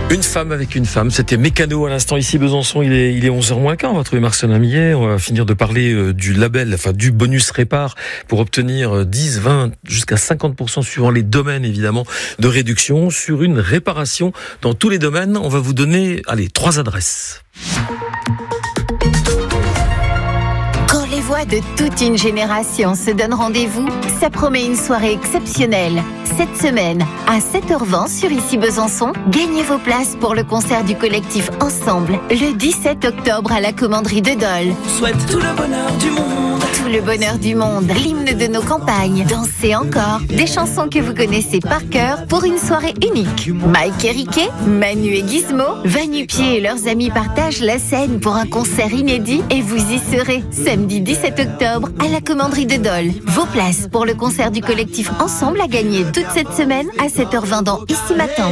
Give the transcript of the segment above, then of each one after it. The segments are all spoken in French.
Une femme avec une femme, c'était Mécano à l'instant ici Besançon, il est 11h moins quart. On va trouver Marcelin Millet, on va finir de parler du label, enfin du bonus Répare pour obtenir 10, 20, jusqu'à 50% suivant les domaines évidemment de réduction sur une réparation dans tous les domaines. On va vous donner, 3 adresses. Quand les voix de toute une génération se donnent rendez-vous, ça promet une soirée exceptionnelle. Cette semaine, à 7h20 sur Ici Besançon, gagnez vos places pour le concert du collectif Ensemble, le 17 octobre à la Commanderie de Dole. Souhaite tout le bonheur du monde. Tout le bonheur du monde, l'hymne de nos campagnes, dansez encore, des chansons que vous connaissez par cœur pour une soirée unique. Mike et Riquet, Manu et Gizmo, Va-Nu-Pieds et leurs amis partagent la scène pour un concert inédit et vous y serez samedi 17 octobre à la Commanderie de Dole. Vos places pour le concert du collectif Ensemble à gagner toute cette semaine à 7h20 dans Ici Matin.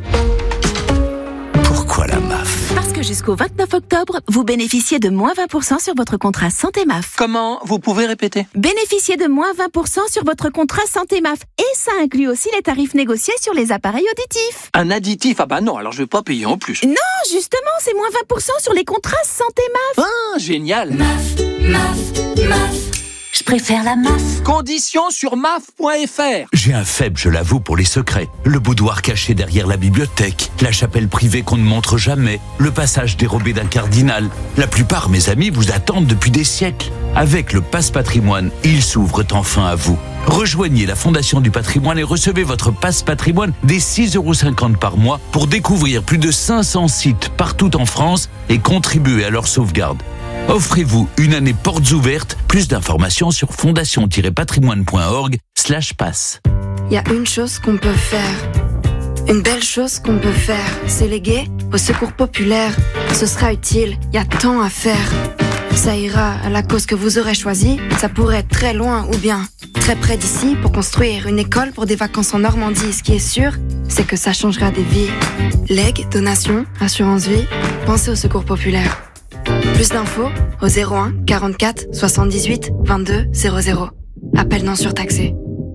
Pourquoi la MAF? Parce que jusqu'au 29 octobre, vous bénéficiez de moins 20% sur votre contrat Santé MAF. Comment? Vous pouvez répéter? Bénéficiez de moins 20% sur votre contrat Santé MAF. Et ça inclut aussi les tarifs négociés sur les appareils auditifs. Un additif? Ah bah non, alors je vais pas payer en plus. Non, justement, c'est moins 20% sur les contrats Santé MAF. Ah, génial. MAF. Je préfère la MAF. Conditions sur maf.fr. J'ai un faible, je l'avoue, pour les secrets. Le boudoir caché derrière la bibliothèque, la chapelle privée qu'on ne montre jamais, le passage dérobé d'un cardinal. La plupart, mes amis, vous attendent depuis des siècles. Avec le Passe Patrimoine, ils s'ouvrent enfin à vous. Rejoignez la Fondation du Patrimoine et recevez votre Passe Patrimoine dès 6,50 € par mois pour découvrir plus de 500 sites partout en France et contribuer à leur sauvegarde. Offrez-vous une année portes ouvertes. Plus d'informations sur fondation-patrimoine.org/passe. Il y a une chose qu'on peut faire. Une belle chose qu'on peut faire, c'est léguer au secours populaire. Ce sera utile, il y a tant à faire. Ça ira à la cause que vous aurez choisie. Ça pourrait être très loin ou bien très près d'ici pour construire une école pour des vacances en Normandie. Ce qui est sûr, c'est que ça changera des vies. Legs, donations, assurance vie, pensez au secours populaire. Plus d'infos au 01 44 78 22 00. Appel non surtaxé.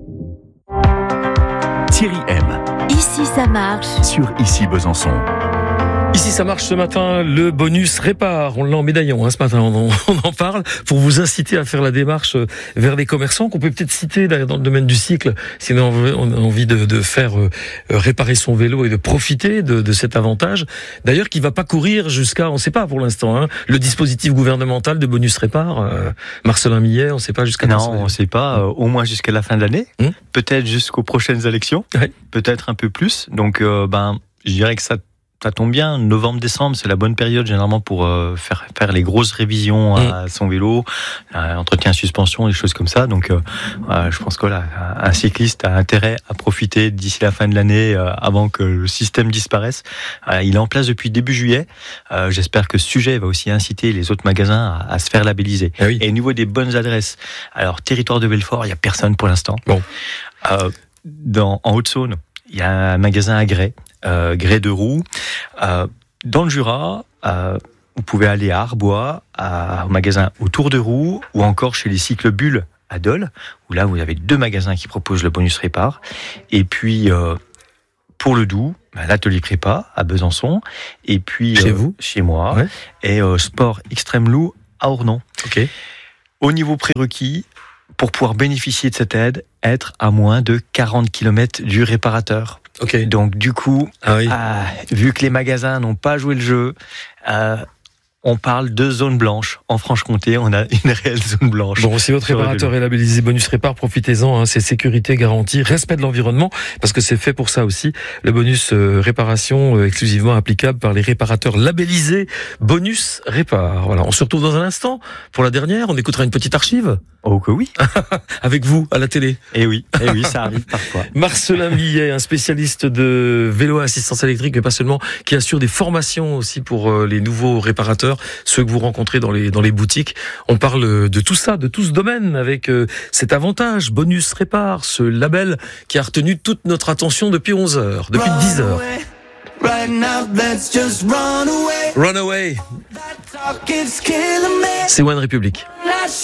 Thierry M. Ici ça marche. Sur Ici Besançon. Ici ça marche ce matin, le bonus Répare, on l'a en médaillon ce matin, on en parle pour vous inciter à faire la démarche vers les commerçants qu'on peut peut-être citer dans le domaine du cycle, si on a envie de faire réparer son vélo et de profiter de cet avantage. D'ailleurs qui va pas courir jusqu'à, on sait pas pour l'instant, le dispositif gouvernemental de bonus Répare, Marcelin Millet, on sait pas jusqu'à quand. Non, on sait pas, au moins jusqu'à la fin de l'année, peut-être jusqu'aux prochaines élections, peut-être un peu plus, donc je dirais que ça tombe bien, novembre-décembre, c'est la bonne période généralement pour faire les grosses révisions à son vélo, entretien, suspension, des choses comme ça. Donc, je pense que un cycliste a intérêt à profiter d'ici la fin de l'année, avant que le système disparaisse. Il est en place depuis début juillet. J'espère que ce sujet va aussi inciter les autres magasins à se faire labelliser. Ah oui. Et au niveau des bonnes adresses, alors territoire de Belfort, il y a personne pour l'instant. Bon, en Haute-Saône, il y a un magasin à Grès. Grès de Roux. Dans le Jura, vous pouvez aller à Arbois, au magasin autour de Roux, ou encore chez les Cycles Bulles à Dole, où là vous avez 2 magasins qui proposent le bonus Répare. Et puis pour le Doubs, l'atelier Prépa à Besançon, et puis chez moi, et Sport Extrême Loup à Ornans. Okay. Au niveau prérequis, pour pouvoir bénéficier de cette aide, être à moins de 40 km du réparateur. Okay. Donc du coup, vu que les magasins n'ont pas joué le jeu, on parle de zone blanche. En Franche-Comté, on a une réelle zone blanche. Bon, si votre réparateur est labellisé bonus Répare, profitez-en. C'est sécurité garantie, respect de l'environnement, parce que c'est fait pour ça aussi. Le bonus réparation exclusivement applicable par les réparateurs labellisés bonus Répare. Voilà, on se retrouve dans un instant pour la dernière. On écoutera une petite archive. Oh que oui. Avec vous à la télé. Et oui, ça arrive parfois. Marcelin Millet, un spécialiste de vélo à assistance électrique, mais pas seulement, qui assure des formations aussi pour les nouveaux réparateurs, ceux que vous rencontrez dans les boutiques. On parle de tout ça, de tout ce domaine, avec cet avantage, bonus Répare, ce label qui a retenu toute notre attention depuis 11h, depuis 10h. Right now, let's just run away. Run away. C'est One Republic.